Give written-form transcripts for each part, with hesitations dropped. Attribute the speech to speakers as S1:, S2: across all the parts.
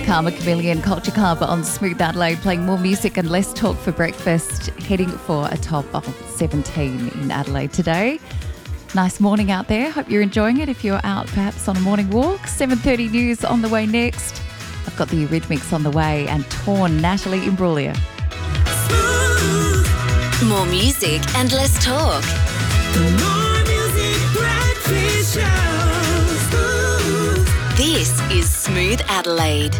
S1: Karma Chameleon Culture Club on Smooth Adelaide, playing more music and less talk for breakfast, heading for a top of 17 in Adelaide today. Nice morning out there. Hope you're enjoying it if you're out perhaps on a morning walk. 7:30 news on the way next. I've got the Eurythmics on the way and Torn Natalie Imbruglia.
S2: More music and less talk.
S3: More music, breakfast shows.
S2: This is Smooth Adelaide.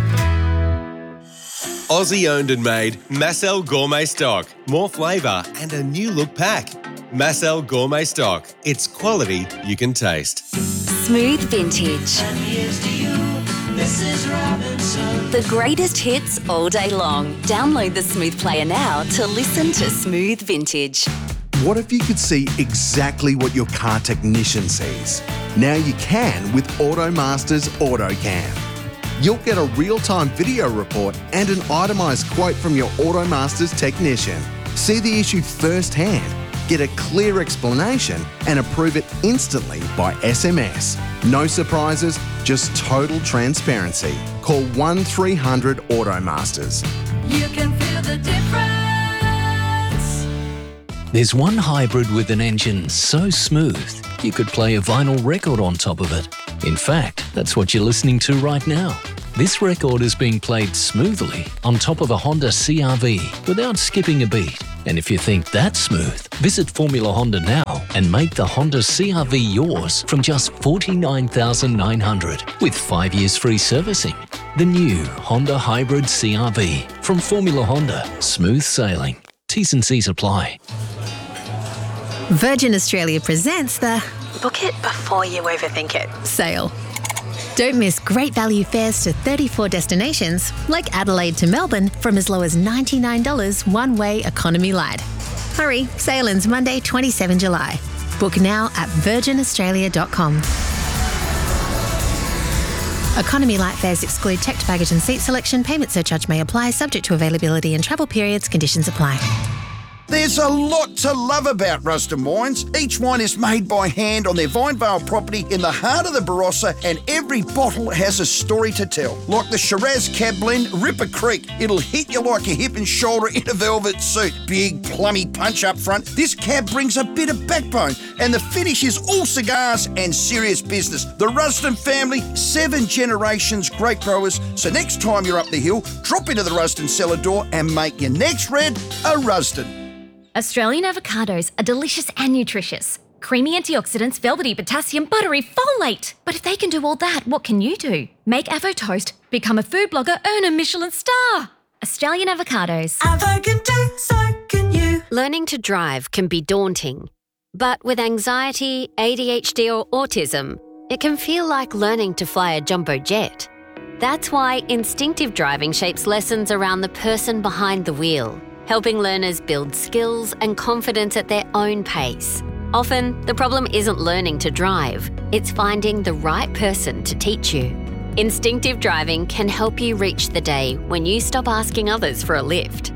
S4: Aussie owned and made Massel Gourmet Stock. More flavour and a new look pack. Massel Gourmet Stock. It's quality you can taste.
S2: Smooth Vintage.
S3: And here's to you, Mrs. Robinson.
S2: The greatest hits all day long. Download the Smooth Player now to listen to Smooth Vintage.
S5: What if you could see exactly what your car technician sees? Now you can with AutoMaster's AutoCam. You'll get a real-time video report and an itemised quote from your AutoMaster's technician. See the issue firsthand, get a clear explanation and approve it instantly by SMS. No surprises, just total transparency. Call 1300 AutoMasters.
S3: You can feel the difference.
S6: There's one hybrid with an engine so smooth, you could play a vinyl record on top of it. In fact, that's what you're listening to right now. This record is being played smoothly on top of a Honda CR-V without skipping a beat. And if you think that's smooth, visit Formula Honda now and make the Honda CR-V yours from just $49,900 with 5 years free servicing. The new Honda Hybrid CR-V from Formula Honda. Smooth sailing. T's and C's apply.
S7: Virgin Australia presents the
S8: Book it before you overthink it
S7: sale. Don't miss great value fares to 34 destinations, like Adelaide to Melbourne, from as low as $99 one-way economy light. Hurry, sale ends Monday, 27 July. Book now at virginaustralia.com. Economy light fares exclude checked baggage and seat selection. Payment surcharge may apply, subject to availability and travel periods. Conditions apply.
S9: There's a lot to love about Rusden Wines. Each wine is made by hand on their Vinevale property in the heart of the Barossa, and every bottle has a story to tell. Like the Shiraz Cab Blend, Ripper Creek. It'll hit you like a hip and shoulder in a velvet suit. Big, plummy punch up front. This cab brings a bit of backbone, and the finish is all cigars and serious business. The Rusden family, 7 generations grape growers. So next time you're up the hill, drop into the Rusden cellar door and make your next red a Rusden.
S10: Australian avocados are delicious and nutritious. Creamy antioxidants, velvety potassium, buttery folate. But if they can do all that, what can you do? Make Avo Toast, become a food blogger, earn a Michelin star. Australian avocados.
S3: Avo can do, so can you.
S11: Learning to drive can be daunting. But with anxiety, ADHD or autism, it can feel like learning to fly a jumbo jet. That's why instinctive driving shapes lessons around the person behind the wheel, helping learners build skills and confidence at their own pace. Often, the problem isn't learning to drive, it's finding the right person to teach you. Instinctive driving can help you reach the day when you stop asking others for a lift.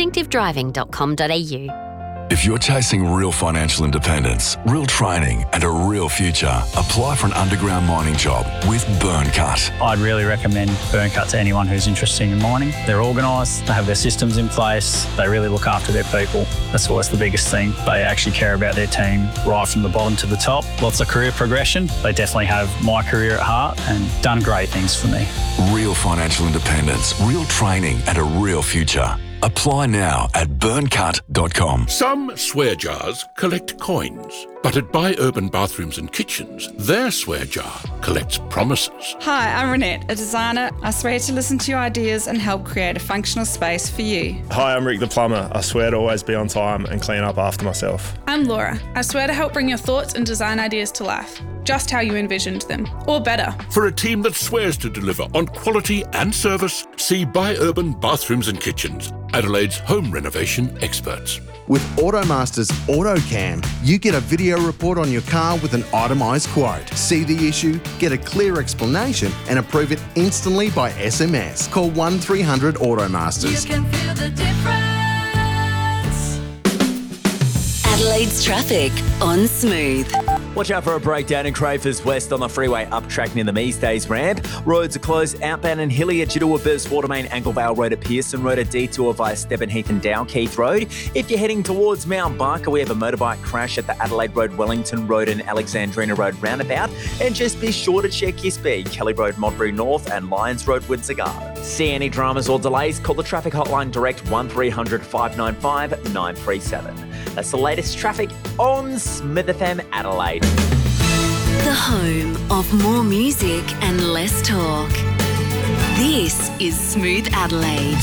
S11: Instinctivedriving.com.au.
S12: If you're chasing real financial independence, real training and a real future, apply for an underground mining job with Burncut.
S13: I'd really recommend Burncut to anyone who's interested in mining. They're organised, they have their systems in place, they really look after their people. That's always the biggest thing. They actually care about their team right from the bottom to the top. Lots of career progression. They definitely have my career at heart and done great things for me.
S12: Real financial independence, real training and a real future. Apply now at burncut.com.
S14: Some swear jars collect coins, but at Buy Urban Bathrooms and Kitchens, their swear jar collects promises.
S15: Hi, I'm Renette, a designer. I swear to listen to your ideas and help create a functional space for you.
S16: Hi, I'm Rick the plumber. I swear to always be on time and clean up after myself.
S15: I'm Laura. I swear to help bring your thoughts and design ideas to life, just how you envisioned them, or better.
S14: For a team that swears to deliver on quality and service, see Buy Urban Bathrooms and Kitchens, Adelaide's home renovation experts.
S5: With AutoMaster's AutoCam, you get a video report on your car with an itemised quote. See the issue, get a clear explanation and approve it instantly by SMS. Call 1300 AutoMasters.
S3: You can feel the difference.
S2: Adelaide's traffic on Smooth.
S17: Watch out for a breakdown in Crafers West on the freeway up track near the Mees Days ramp. Roads are closed outbound in Hillier due to a burst water main. Anglevale Road at Pearson Road, a detour via Stevenheath and Dalkeith Road. If you're heading towards Mount Barker, we have a motorbike crash at the Adelaide Road, Wellington Road and Alexandrina Road roundabout. And just be sure to check your speed. Kelly Road, Modbury North and Lyons Road, Windsor Garden. See any dramas or delays? Call the traffic hotline direct 1300 595 937. That's the latest traffic on Smith FM Adelaide.
S2: The home of more music and less talk. This is Smooth Adelaide.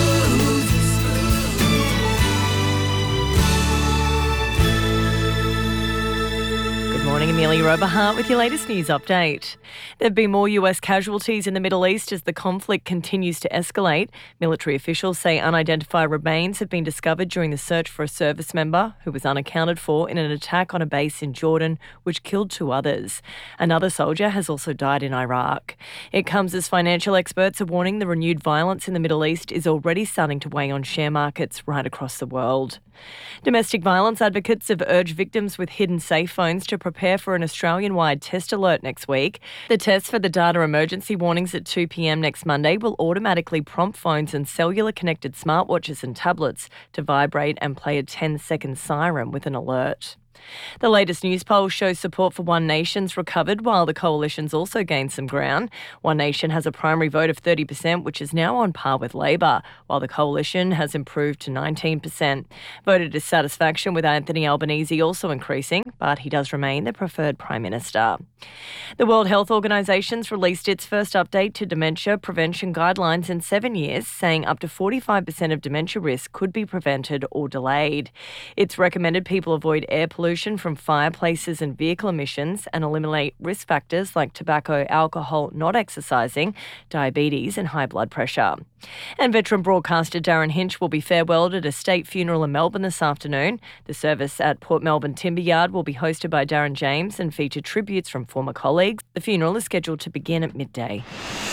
S18: Good morning, Amelia Oberhart with your latest news update. There have been more US casualties in the Middle East as the conflict continues to escalate. Military officials say unidentified remains have been discovered during the search for a service member who was unaccounted for in an attack on a base in Jordan, which killed 2 others. Another soldier has also died in Iraq. It comes as financial experts are warning the renewed violence in the Middle East is already starting to weigh on share markets right across the world. Domestic violence advocates have urged victims with hidden safe phones to prepare for an Australian-wide test alert next week. The test for the data emergency warnings at 2 p.m. next Monday will automatically prompt phones and cellular-connected smartwatches and tablets to vibrate and play a 10-second siren with an alert. The latest news poll shows support for One Nation's recovered, while the coalition's also gained some ground. One Nation has a primary vote of 30%, which is now on par with Labor, while the coalition has improved to 19%. Voter dissatisfaction with Anthony Albanese also increasing, but he does remain the preferred Prime Minister. The World Health Organisation's released its first update to dementia prevention guidelines in 7 years, saying up to 45% of dementia risk could be prevented or delayed. It's recommended people avoid air pollution from fireplaces and vehicle emissions and eliminate risk factors like tobacco, alcohol, not exercising, diabetes and high blood pressure. And veteran broadcaster Darren Hinch will be farewelled at a state funeral in Melbourne this afternoon. The service at Port Melbourne Timber Yard will be hosted by Darren James and feature tributes from former colleagues. The funeral is scheduled to begin at midday.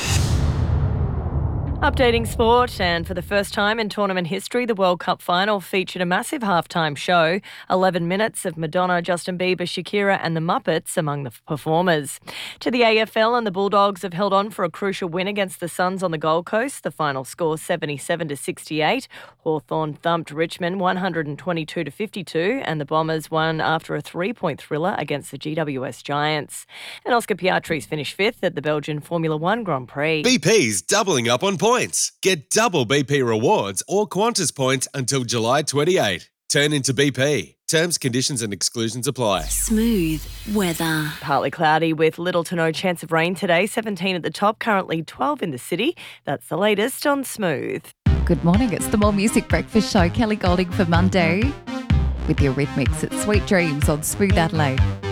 S18: Updating sport, and for the first time in tournament history, the World Cup final featured a massive halftime show, 11 minutes of Madonna, Justin Bieber, Shakira and the Muppets among the performers. To the AFL, and the Bulldogs have held on for a crucial win against the Suns on the Gold Coast. The final score 77-68. Hawthorn thumped Richmond 122-52 and the Bombers won after a 3-point thriller against the GWS Giants. And Oscar Piastri's finished 5th at the Belgian Formula One Grand Prix.
S4: BP's doubling up on points. Get double BP rewards or Qantas points until July 28. Turn into BP. Terms, conditions and exclusions apply.
S2: Smooth weather.
S18: Partly cloudy with little to no chance of rain today. 17 at the top, currently 12 in the city. That's the latest on Smooth.
S1: Good morning. It's the More Music Breakfast Show. Kelly Golding for Monday with your Rhythmics at Sweet Dreams on Smooth Adelaide.